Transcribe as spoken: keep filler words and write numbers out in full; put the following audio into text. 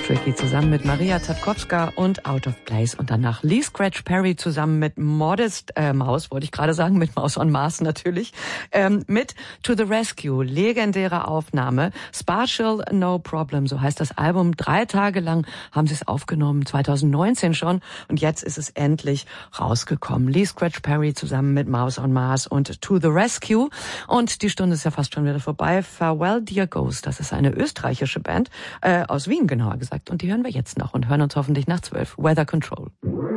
Tricky zusammen mit Maria Zapkowska und Out of Place und danach Lee Scratch Perry zusammen mit Modest äh, Mouse, wollte ich gerade sagen, mit Mouse on Mars natürlich, ähm, mit To the Rescue, legendäre Aufnahme, Spatial No Problem, so heißt das Album. Drei Tage lang haben sie es aufgenommen, zwanzig neunzehn schon, und jetzt ist es endlich rausgekommen. Lee Scratch Perry zusammen mit Mouse on Mars und To the Rescue, und die Stunde ist ja fast schon wieder vorbei. Farewell Dear Ghost, das ist eine österreichische Band, äh, aus Wien genauer gesagt, und die hören wir jetzt noch und hören uns hoffentlich nach zwölf. Weather Control.